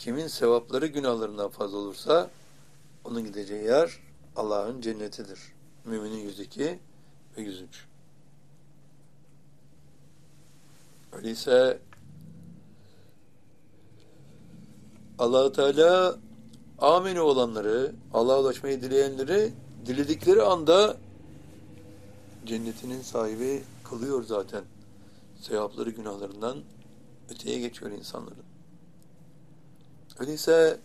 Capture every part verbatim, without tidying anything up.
kimin sevapları günahlarından fazla olursa onun gideceği yer Allah'ın cennetidir. Müminin yüz iki ve yüz üç. Öyleyse Allah-u Teala amini olanları, Allah'a ulaşmayı dileyenleri diledikleri anda cennetinin sahibi kılıyor zaten. Sevapları günahlarından öteye geçiyor insanların. Öyleyse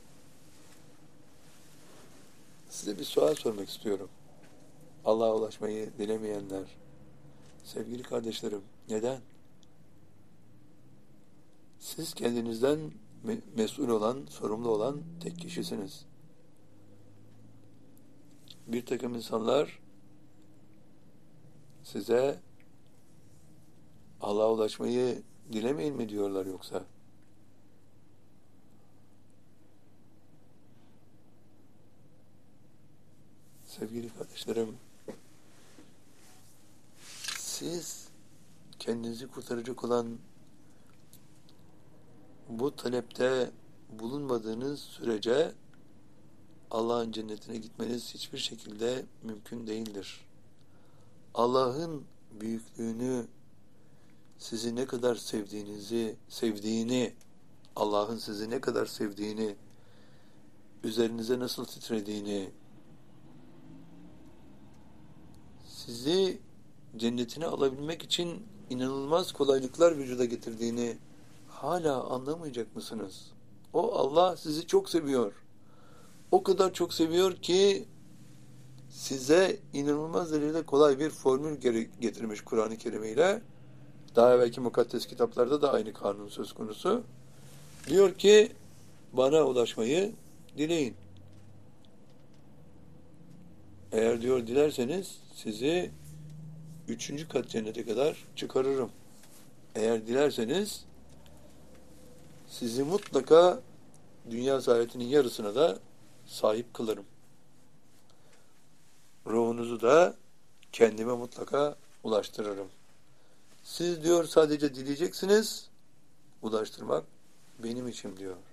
size bir sual sormak istiyorum. Allah'a ulaşmayı dilemeyenler, sevgili kardeşlerim, neden? Siz kendinizden me- mesul olan, sorumlu olan tek kişisiniz. Bir takım insanlar size Allah'a ulaşmayı dilemeyin mi diyorlar yoksa? Sevgili kardeşlerim, siz kendinizi kurtaracak olan bu talepte bulunmadığınız sürece Allah'ın cennetine gitmeniz hiçbir şekilde mümkün değildir. Allah'ın büyüklüğünü, sizi ne kadar sevdiğinizi, sevdiğini, Allah'ın sizi ne kadar sevdiğini, üzerinize nasıl titrediğini, sizi cennetine alabilmek için inanılmaz kolaylıklar vücuda getirdiğini hala anlamayacak mısınız? O Allah sizi çok seviyor. O kadar çok seviyor ki size inanılmaz derecede kolay bir formül getirmiş Kur'an-ı Kerim ile. Daha evvelki mukaddes kitaplarda da aynı kanun söz konusu. Diyor ki bana ulaşmayı dileyin. Eğer diyor dilerseniz sizi üçüncü kat cennete kadar çıkarırım. Eğer dilerseniz sizi mutlaka dünya saadetinin yarısına da sahip kılarım. Ruhunuzu da kendime mutlaka ulaştırırım. Siz diyor sadece dileyeceksiniz, ulaştırmak benim işim diyor.